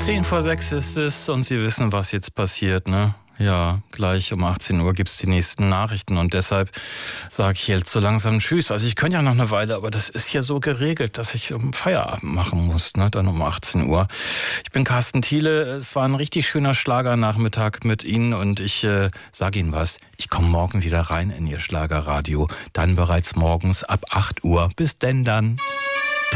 10:10 ist es und Sie wissen, was jetzt passiert, ne? Ja, gleich um 18 Uhr gibt es die nächsten Nachrichten und deshalb sage ich jetzt so langsam Tschüss. Also ich könnte ja noch eine Weile, aber das ist ja so geregelt, dass ich Feierabend machen muss, ne? Dann um 18 Uhr. Ich bin Carsten Thiele. Es war ein richtig schöner Schlagernachmittag mit Ihnen und ich sage Ihnen was. Ich komme morgen wieder rein in Ihr Schlagerradio. Dann bereits morgens ab 8 Uhr. Bis denn dann.